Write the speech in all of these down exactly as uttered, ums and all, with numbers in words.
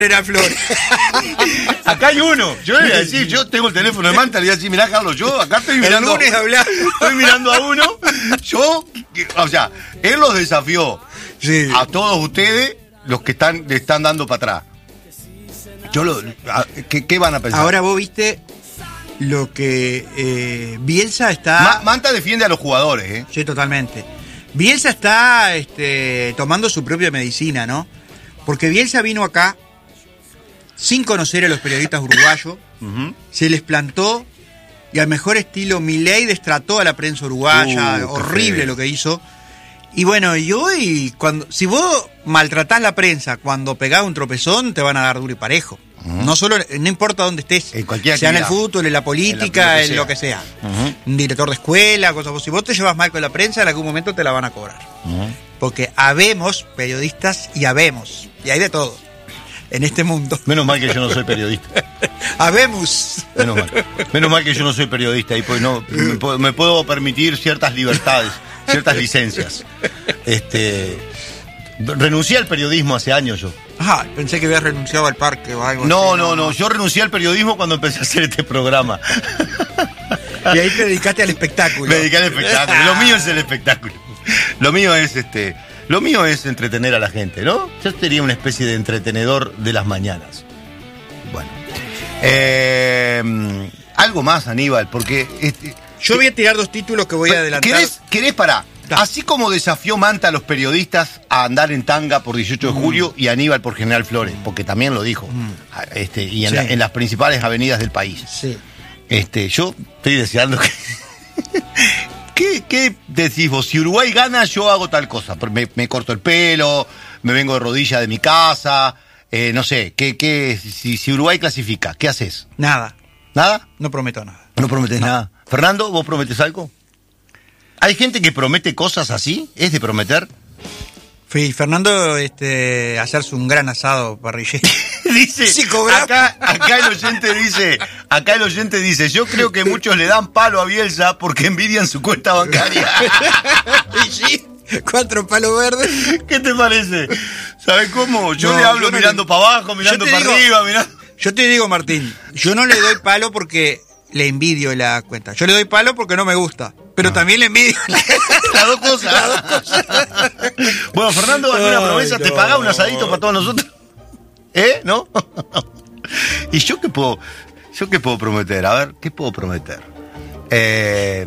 General Flores. Acá hay uno. Yo le voy a decir, yo tengo el teléfono de Manta, le voy a decir, mirá, Carlos, yo acá estoy mirando. El lunes hablar. Estoy mirando a uno. Yo, o sea, él los desafió. Sí. A todos ustedes, los que están, le están dando para atrás. Yo lo, a, ¿qué, ¿Qué van a pensar? Ahora vos viste lo que eh, Bielsa está... Ma, Manta defiende a los jugadores, ¿eh? Sí, totalmente. Bielsa está este, tomando su propia medicina, ¿no? Porque Bielsa vino acá sin conocer a los periodistas uruguayos, uh-huh. Se les plantó y al mejor estilo Milei destrató a la prensa uruguaya, uh, horrible lo que hizo. Y bueno, y hoy, cuando, si vos maltratás la prensa cuando pegás un tropezón, te van a dar duro y parejo. Uh-huh. No solo, no importa dónde estés, en cualquier sea en el actividad, fútbol, en la política, en lo que sea. En lo que sea. Uh-huh. Un director de escuela, cosas. Si vos te llevas mal con la prensa, en algún momento te la van a cobrar. Uh-huh. Porque habemos periodistas y habemos, y hay de todo en este mundo. Menos mal que yo no soy periodista. Habemos. Menos mal. Menos mal que yo no soy periodista y pues no me puedo, me puedo permitir ciertas libertades, ciertas licencias. Este, renuncié al periodismo hace años yo. Ah, pensé que habías renunciado al parque o algo no, así. No, no, no. Yo renuncié al periodismo cuando empecé a hacer este programa. Y ahí te dedicaste al espectáculo. Me dediqué al espectáculo. Lo mío es el espectáculo. Lo mío es este. Lo mío es entretener a la gente, ¿no? Yo sería una especie de entretenedor de las mañanas. Bueno. Eh, algo más, Aníbal, porque... Este, yo voy a tirar dos títulos que voy a adelantar. ¿Querés, querés para? Así como desafió Manta a los periodistas a andar en tanga por dieciocho de julio mm. y Aníbal por General Flores, porque también lo dijo, mm. este, y en, sí. la, en las principales avenidas del país. Sí. Este, yo estoy deseando que... ¿Qué, ¿Qué decís vos? Si Uruguay gana, yo hago tal cosa. Me, me corto el pelo, me vengo de rodilla de mi casa, eh, no sé, ¿qué, qué, si, si Uruguay clasifica, ¿qué haces? Nada. ¿Nada? No prometo nada. No prometes no. nada. Fernando, ¿vos prometes algo? ¿Hay gente que promete cosas así? ¿Es de prometer? Sí, Fernando, este, hacerse un gran asado parrillero. Dice, sí, acá, acá el oyente dice, acá el oyente dice, yo creo que muchos le dan palo a Bielsa porque envidian su cuenta bancaria. Y sí, cuatro palos verdes. ¿Qué te parece? ¿Sabes cómo? Yo no, le hablo yo no mirando le... para abajo, mirando para digo, arriba, mirando... Yo te digo, Martín, yo no le doy palo porque le envidio la cuenta. Yo le doy palo porque no me gusta. Pero no. También le envidio. Las dos cosas. Las dos cosas. Bueno, Fernando, ¿alguna Ay, promesa? No. ¿Te pagás un asadito para todos nosotros? ¿Eh? ¿No? ¿Y yo qué puedo? ¿Yo qué puedo prometer? A ver, ¿qué puedo prometer? Eh,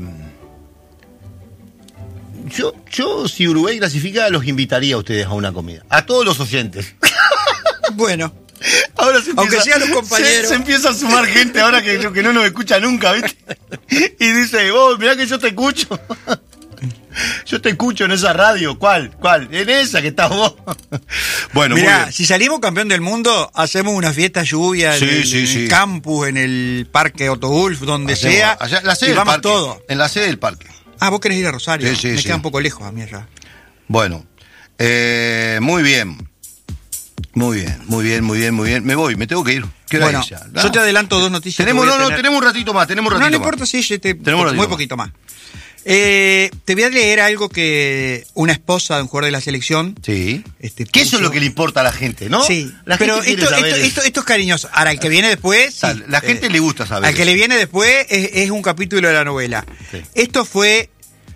yo, yo, si Uruguay clasifica, los invitaría a ustedes a una comida. A todos los oyentes. Bueno. Ahora se empieza, aunque sean los compañeros. Se, se empieza a sumar gente ahora que, que no nos escucha nunca, ¿viste? Y dice, vos, mirá que yo te escucho. Yo te escucho en esa radio. ¿Cuál? ¿Cuál? En esa que estás vos. Bueno, mirá, si salimos campeón del mundo, hacemos una fiesta lluvia sí, en, el, sí, en sí. el campus, en el parque Otto Wulf, donde hacemos, sea. Allá, la sede y vamos del parque, todos. En la sede del parque. Ah, vos querés ir a Rosario. Sí, sí, Me sí. queda un poco lejos a mí allá. Bueno, eh, muy bien. Muy bien, muy bien, muy bien, muy bien. Me voy, me tengo que ir. ¿Qué hora bueno, es ya? ¿No? Yo te adelanto dos noticias. Tenemos, no, no, tenemos un ratito más, tenemos un ratito no, no más. importa, sí, yo te, tenemos po, muy poquito más. Eh, te voy a leer algo que una esposa de un jugador de la selección. Sí. Este, que eso es lo que le importa a la gente, ¿no? Sí. La pero gente esto, saber esto, esto, esto es cariñoso. Ahora, el que viene después. Sí, la gente eh, le gusta saber. Al que eso. le viene después es, es un capítulo de la novela. Sí. Esto fue.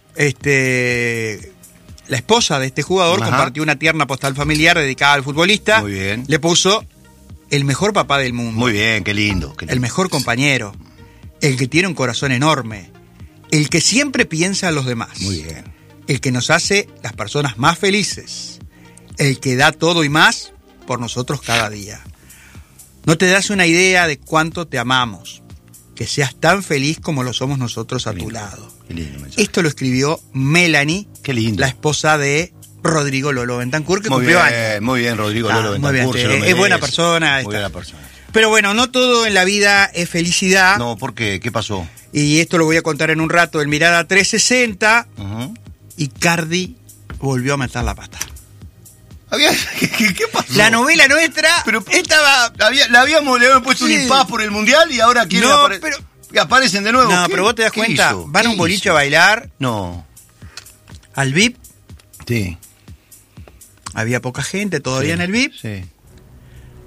Este. La esposa de este jugador Ajá. compartió una tierna postal familiar dedicada al futbolista. Muy bien. Le puso el mejor papá del mundo. Muy bien, qué lindo. Qué lindo. El mejor compañero. El que tiene un corazón enorme. El que siempre piensa en los demás. Muy bien. El que nos hace las personas más felices. El que da todo y más por nosotros cada día. No te das una idea de cuánto te amamos. Que seas tan feliz como lo somos nosotros a tu lado. Qué lindo mensaje. Esto lo escribió Melanie, Qué lindo. la esposa de Rodrigo Lolo Bentancur, que muy cumplió bien, años. Muy bien, Rodrigo Lolo ah, Bentancur. Muy bien, es buena persona. Muy está. buena persona. Pero bueno, no todo en la vida es felicidad. No, ¿por qué? ¿Qué pasó? Y esto lo voy a contar en un rato. En Mirada trescientos sesenta, uh-huh. Icardi volvió a meter la pata. Había, ¿qué, ¿Qué pasó? La novela nuestra pero, estaba... Había, le habíamos, le habíamos puesto sí. un impas por el Mundial y ahora quieren no, apare- pero, aparecen de nuevo. No, pero vos te das cuenta, hizo? van a un boliche hizo? a bailar. No. Al V I P. Sí. Había poca gente todavía sí. en el V I P. Sí.